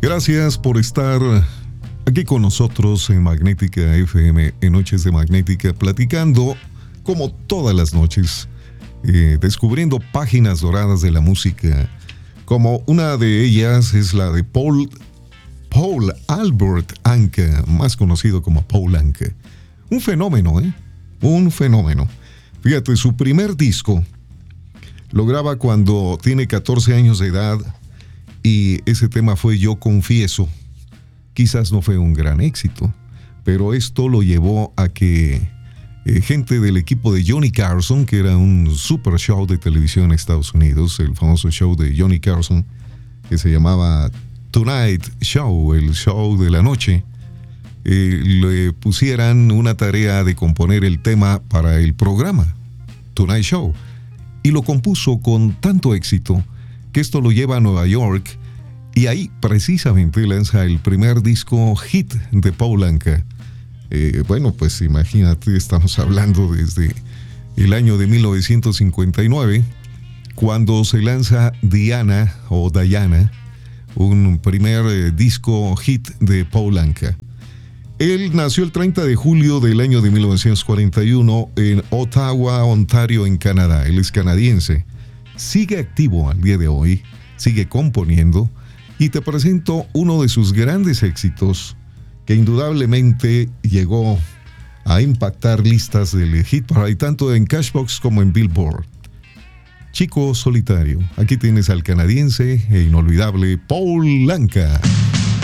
Gracias por estar aquí con nosotros en Magnética FM, en Noches de Magnética, platicando como todas las noches, descubriendo páginas doradas de la música, como una de ellas es la de Paul Albert Anka, más conocido como Paul Anka. Un fenómeno, un fenómeno. Fíjate, su primer disco lo graba cuando tiene 14 años de edad y ese tema fue Yo Confieso. Quizás no fue un gran éxito, pero esto lo llevó a que gente del equipo de Johnny Carson, que era un super show de televisión en Estados Unidos, el famoso show de Johnny Carson, que se llamaba Tonight Show, el show de la noche, le pusieran una tarea de componer el tema para el programa Tonight Show, y lo compuso con tanto éxito que esto lo lleva a Nueva York, y ahí precisamente lanza el primer disco hit de Paul Anka. Bueno, pues imagínate, estamos hablando desde el año de 1959, cuando se lanza Diana, un primer disco hit de Paul Anka. Él nació el 30 de julio del año de 1941 en Ottawa, Ontario, en Canadá. Él es canadiense. Sigue activo al día de hoy, sigue componiendo, y te presento uno de sus grandes éxitos que indudablemente llegó a impactar listas del Hit Parade tanto en Cashbox como en Billboard. Chico Solitario. Aquí tienes al canadiense e inolvidable Paul Anka.